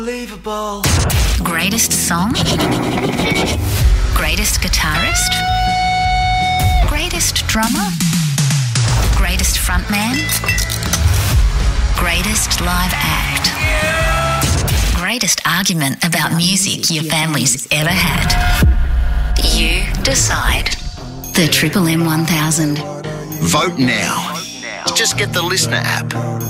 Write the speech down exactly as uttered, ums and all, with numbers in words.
Unbelievable. Greatest song? Greatest guitarist? Greatest drummer? Greatest frontman? Greatest live act? Greatest argument about music your family's ever had? You decide. The Triple M one thousand. Vote now. Just get the Listener app.